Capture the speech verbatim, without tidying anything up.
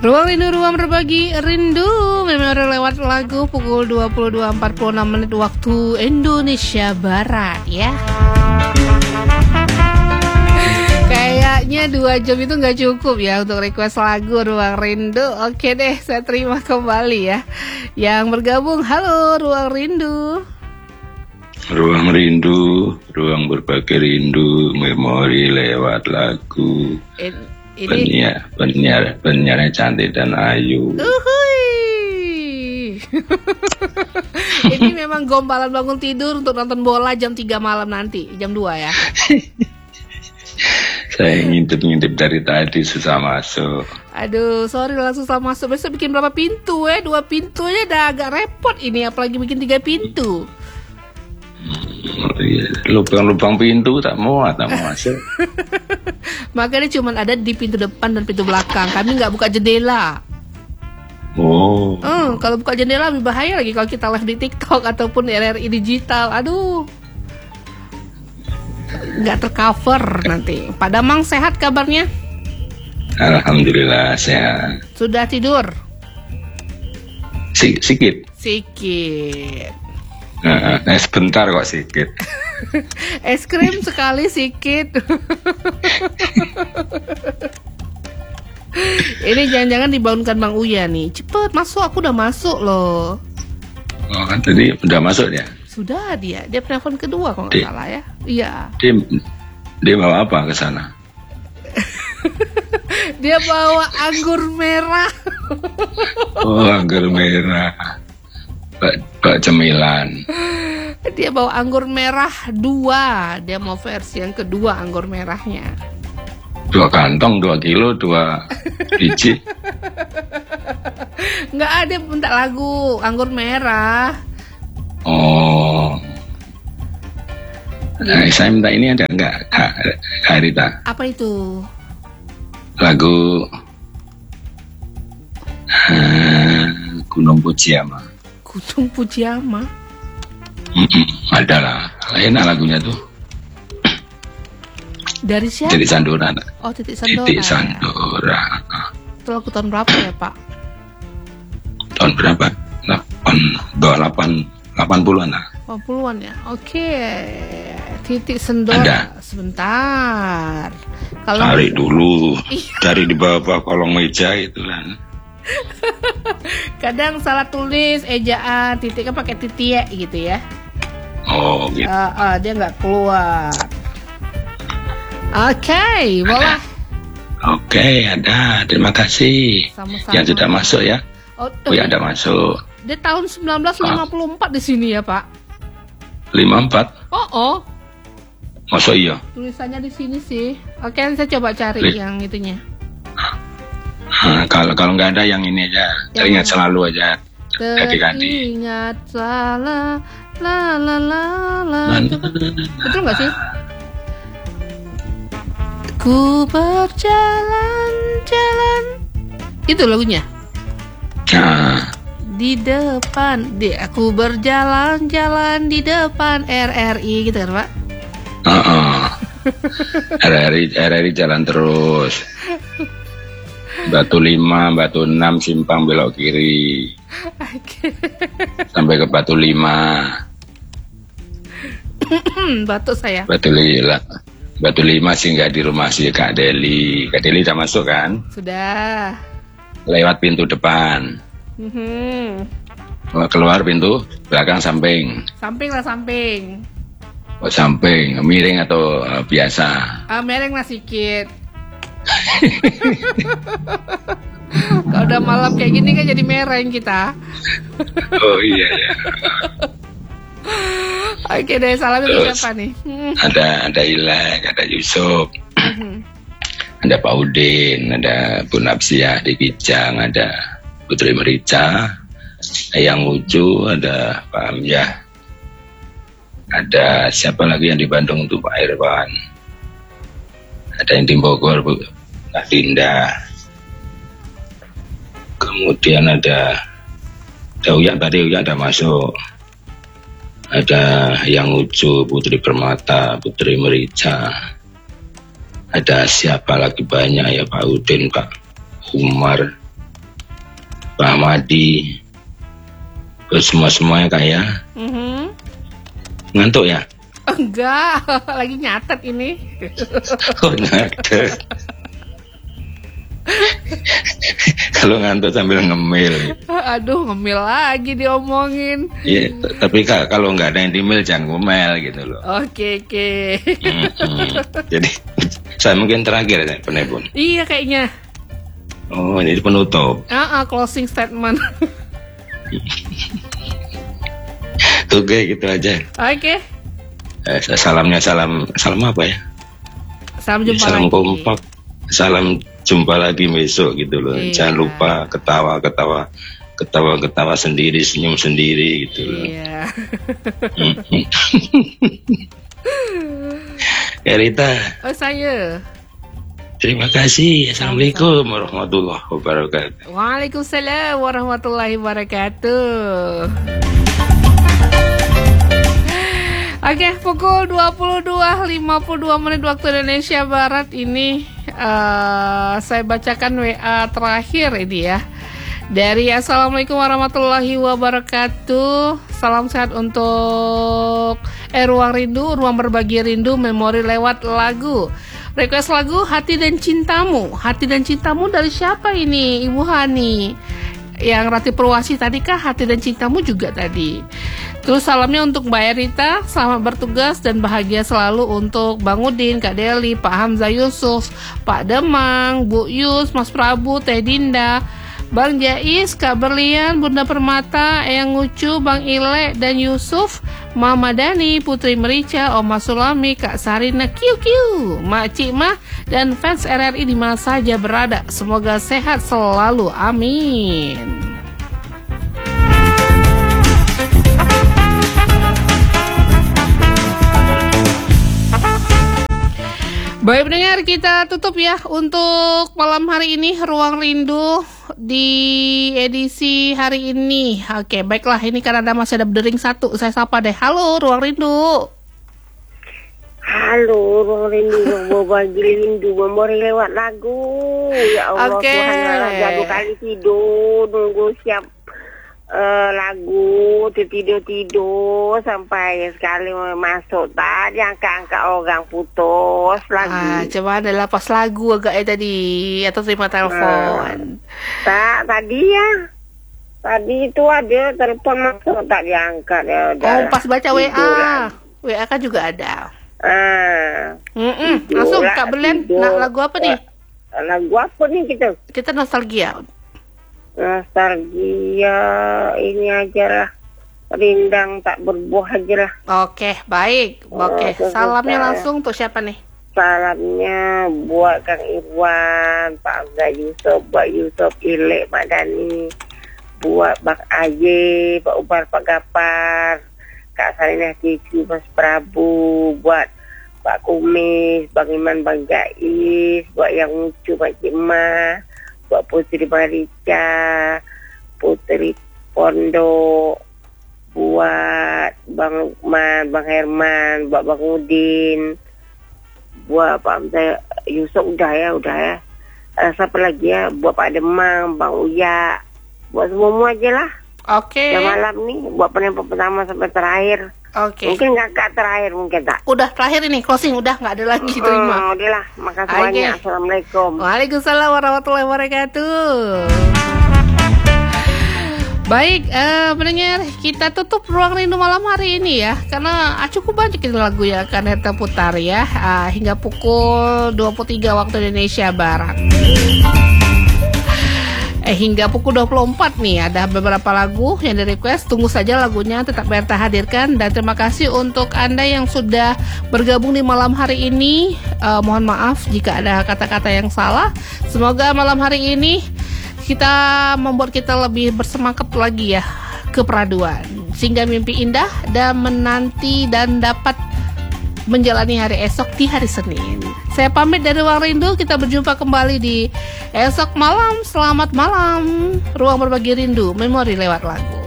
Ruang Rindu, ruang berbagi rindu. Memang lewat lagu pukul dua puluh dua empat puluh enam menit waktu Indonesia Barat ya. Kayaknya dua jam itu gak cukup ya untuk request lagu Ruang Rindu. Oke deh, saya terima kembali ya. Yang bergabung, halo Ruang Rindu. Ruang rindu, ruang berbagi rindu, memori lewat lagu. In- Ini Penyiar, penyiar, penyiarnya cantik dan ayu. Uhuy. Ini memang gombalan bangun tidur untuk nonton bola jam tiga malam nanti, jam dua ya. Saya ngintip-ngintip dari tadi susah masuk. Aduh, sorry lah susah masuk. Besok bikin berapa pintu eh? Dua pintu aja udah agak repot ini, apalagi bikin tiga pintu. Lubang-lubang pintu tak mau, tak mau masuk. Makanya cuma ada di pintu depan dan pintu belakang. Kami nggak buka jendela. Oh. Hmm, kalau buka jendela lebih bahaya lagi kalau kita live di TikTok ataupun R R I digital. Aduh, nggak tercover nanti. Pak Damang sehat kabarnya? Alhamdulillah sehat. Sudah tidur? Si- sikit. Sikit. Nah, nah, sebentar kok sikit. Es krim sekali sikit. Ini jangan-jangan dibangunkan Bang Uya nih. Cepet masuk, aku udah masuk loh. Oh kan tadi udah masuk ya? Sudah dia, dia penelpon kedua kalau nggak Di- salah ya. Iya. Dia, dia bawa apa ke sana? Dia bawa anggur merah. Oh, anggur merah. Bak, bak cemilan. Dia bawa anggur merah dua. Dia mau versi yang kedua anggur merahnya. Dua kantong, dua kilo, dua biji. Nggak ada, minta lagu anggur merah. Oh. Nah, saya minta ini ada enggak, Kak Kak Rita? Apa itu? Lagu uh, Gunung Fujiama. Gunung Fujiama. Mm-mm, ada lah. Enak lagunya tuh. Dari siapa? Titik Sandora. Oh, Titik Sandora. Titik Sandora. Itu lagu tahun berapa ya, Pak? Tahun berapa? delapan, delapan, delapan puluhan lah. delapan puluhan ya. Oke. Titik Sandora. Ada. Sebentar. Kalau Tarik dulu. Iya. Dari di bawah kolong meja itu kan. kadang salah tulis ejaan titik kan pakai titik gitu ya. Oh gitu. Uh, uh, dia nggak keluar. Oke, okay, boleh. Oke, okay, ada. Terima kasih. Sama-sama. Yang sudah masuk ya. Oh, Oh ya, ada masuk. Dia tahun sembilan belas lima puluh empat di sini ya, Pak. lima puluh empat. Oh, oh. Masuk iya. Tulisannya di sini sih. Oke, saya coba cari Li- yang itunya. Nah, kalau kalau nggak ada yang ini aja. Yang Teringat mana? selalu aja. Ganti-ganti. Teringat salah la la la la. Betul nggak sih? Ku berjalan-jalan. Itu lagunya. Nah, Di depan, di aku berjalan-jalan di depan R R I gitu kan, Pak? uh-uh. R R I R R I jalan terus. Batu lima, Batu enam, simpang belok kiri. Oke. Sampai ke Batu lima. Batuk saya. Batu lima. Batu lima singgah di rumah si Kak Deli. Kak Deli udah masuk kan? Sudah. Lewat pintu depan. Mhm. Keluar pintu belakang samping. Samping lah samping. Oh, samping, miring atau uh, biasa? Ah, mereng lah sedikit. Kalau udah malam kayak gini kan jadi mereng kita. Oh iya ya. Oke deh, salam untuk Terus, siapa nih? Hmm. Ada ada Ilek, ada Yusuf, Mhm. ada Pak Udin, ada Bu Napsiah di Kijang, ada Putri Merica, Yang Lucu, ada Pak Amyah, ada siapa lagi yang di Bandung tuh Pak Irwan, ada yang di Bogor Bu Kak Dinda, kemudian ada ada Uyak tadi Uyak ada masuk, ada Yang Lucu, Putri Permata, Putri Merica, ada siapa lagi banyak ya, Pak Udin, Pak Umar, Pak Madi, terus semua-semuanya kayak Mm-hmm. ngantuk ya? Enggak, lagi nyatet ini. Oh, nyatet. Kalau ngantuk sambil ngemil. Aduh, ngemil lagi diomongin. Iya, t- tapi kak kalau nggak ada yang dimil jangan ngomel gitu loh. Oke, oke. Mm-mm. Jadi saya mungkin terakhir ya penelpon. Iya kayaknya. Oh, ini penutup. Ah, ah, closing statement. Oke, gitu aja. Oke. Eh, salamnya salam salam apa ya? Salam jumpa Salam lagi. kompak. Salam jumpa lagi besok gitu loh. Iya. Jangan lupa ketawa-ketawa, ketawa-ketawa sendiri, senyum sendiri gitu loh. Iya. Mm-mm. Ya Rita, Oh, saya. terima kasih. Assalamualaikum warahmatullahi wabarakatuh. Waalaikumsalam warahmatullahi wabarakatuh. Oke, pukul dua puluh dua lima puluh dua menit waktu Indonesia Barat ini uh, saya bacakan W A terakhir ini ya. Dari Assalamualaikum warahmatullahi wabarakatuh. Salam sehat untuk eh, Ruang Rindu, Ruang Berbagi Rindu, Memori lewat lagu. Request lagu Hati dan Cintamu. Hati dan Cintamu dari siapa ini, Ibu Hani? Yang Rati Purwasi tadi kah? Hati dan Cintamu juga tadi. Terus salamnya untuk Mbak Erita, selamat bertugas dan bahagia selalu untuk Bang Udin, Kak Deli, Pak Hamzah Yusuf, Pak Demang, Bu Yus, Mas Prabu, Teh Dinda, Bang Jais, Kak Berlian, Bunda Permata, Eyang Ngucu, Bang Ile dan Yusuf, Mama Dani, Putri Merica, Oma Sulami, Kak Sarina, Kiu Kiu, Mak Cik dan fans R R I di mana saja berada. Semoga sehat selalu. Amin. Baik pendengar, kita tutup ya untuk malam hari ini Ruang Rindu di edisi hari ini. Oke, baiklah, ini karena ada masih ada berdering satu, saya sapa deh. Halo Ruang Rindu. Halo, Ruang Rindu, berbagi rindu, memori lewat lagu. Ya Allah, Oke. Tuhan Allah, jatuh kali tidur, nunggu siap uh, lagu, tidur-tidur sampai sekali masuk tak diangkat-angkat orang putus lagi. Ah, coba adalah pas lagu agak eh tadi atau terima telepon. Tak, tadi ya. Tadi itu ada telepon masuk tak diangkat ya. Oh, Udah pas baca W A. tidur lagi. W A kan juga ada. Ah, Mm-mm. tidur Langsung lah, Kak Berlian, tidur. nak lagu apa nih? Lagu apa nih kita? Kita nostalgia. Nostalgia ini aja lah. Rindang tak berbuah aja lah. Oke, baik. Oke, Oh, salamnya susah. langsung untuk siapa nih? Salamnya buat Kang Irwan, Pak Abdul Yusuf, buat Yusuf, Ilek, Mak Dani, buat Bang Aye, Pak Ubar, Pak Gapar, Kak Sarinah Cici, Mas Prabu, buat Pak Kumis, Bang Iman, Bang Jais, buat Yang Lucu, Pak Cimah, buat Putri Marica, Putri Pondok, buat Bang Lukman, Bang Herman, buat Bang Udin, buat Pak Hamzah Yusuf, udah ya, udah ya. Uh, siapa lagi ya? Buat Pak Demang, Bang Uya, buat semua aja lah. Oke. Yang malam nih, buat penelpon pertama sampai terakhir. Oke. Mungkin nggak kak terakhir, mungkin tak. Udah terakhir ini closing, udah nggak ada lagi, terima. Hmm, udah lah, makasih banyak. Oke. Assalamualaikum. Waalaikumsalam warahmatullahi wabarakatuh. Baik, eh, pendengar, kita tutup Ruang Rindu malam hari ini ya, karena ah, cukup banyak ini lagu yang akan kita putar ya, ah, hingga pukul dua puluh tiga waktu Indonesia Barat. Eh hingga pukul dua puluh empat nih ada beberapa lagu yang di request. Tunggu saja lagunya, tetap Berta hadirkan. Dan terima kasih untuk Anda yang sudah bergabung di malam hari ini. uh, Mohon maaf jika ada kata-kata yang salah. Semoga malam hari ini kita membuat kita lebih bersemangat lagi ya ke peraduan, sehingga mimpi indah dan menanti dan dapat menjalani hari esok di hari Senin. Saya pamit dari Ruang Rindu. Kita berjumpa kembali di esok malam. Selamat malam. Ruang Berbagi Rindu, memori lewat lagu.